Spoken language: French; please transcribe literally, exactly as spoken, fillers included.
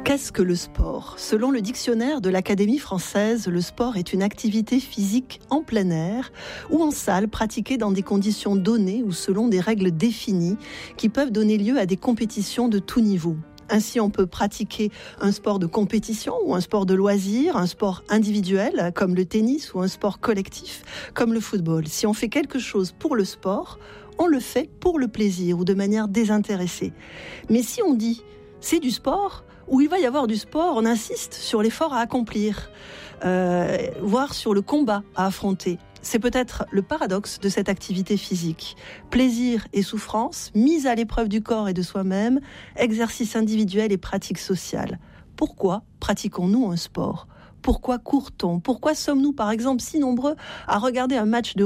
Qu'est-ce que le sport ? Selon le dictionnaire de l'Académie française, le sport est une activité physique en plein air ou en salle pratiquée dans des conditions données ou selon des règles définies qui peuvent donner lieu à des compétitions de tout niveau. Ainsi, on peut pratiquer un sport de compétition ou un sport de loisir, un sport individuel comme le tennis ou un sport collectif comme le football. Si on fait quelque chose pour le sport, on le fait pour le plaisir ou de manière désintéressée. Mais si on dit « c'est du sport », où il va y avoir du sport, on insiste sur l'effort à accomplir, euh, voire sur le combat à affronter. C'est peut-être le paradoxe de cette activité physique. Plaisir et souffrance, mise à l'épreuve du corps et de soi-même, exercice individuel et pratique sociale. Pourquoi pratiquons-nous un sport ? Pourquoi court-on ? Pourquoi sommes-nous, par exemple, si nombreux à regarder un match de